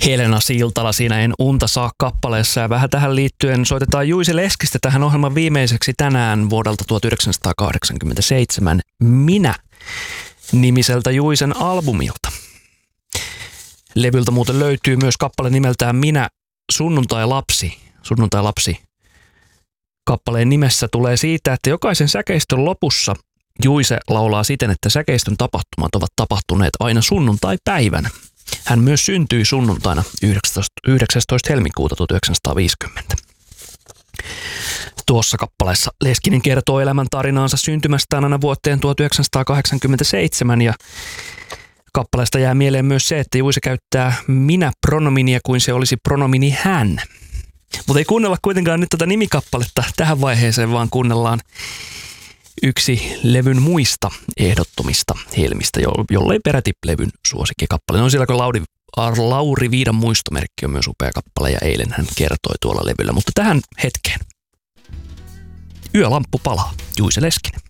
Helena Siltala siinä En unta saa -kappaleessa, ja vähän tähän liittyen soitetaan Juice Leskistä tähän ohjelman viimeiseksi tänään vuodelta 1987 Minä-nimiseltä Juicen albumilta. Levyltä muuten löytyy myös kappale nimeltään Minä sunnuntai-lapsi. Sunnuntai-lapsi kappaleen nimessä tulee siitä, että jokaisen säkeistön lopussa Juice laulaa siten, että säkeistön tapahtumat ovat tapahtuneet aina sunnuntai-päivänä. Hän myös syntyi sunnuntaina 19. helmikuuta 1950. Tuossa kappaleessa Leskinen kertoo elämäntarinaansa syntymästään aina vuoteen 1987, ja kappaleesta jää mieleen myös se, että Juice käyttää minä-pronominia kuin se olisi pronomini hän. Mutta ei kuunnella kuitenkaan nyt tätä nimikappaletta tähän vaiheeseen, vaan kuunnellaan yksi levyn muista ehdottomista helmistä, jollei peräti levyn suosikkikappale. No siellä kun Lauri Viidan muistomerkki on myös upea kappale, ja eilen hän kertoi tuolla levyllä. Mutta tähän hetkeen. Yölamppu palaa, Juice Leskinen.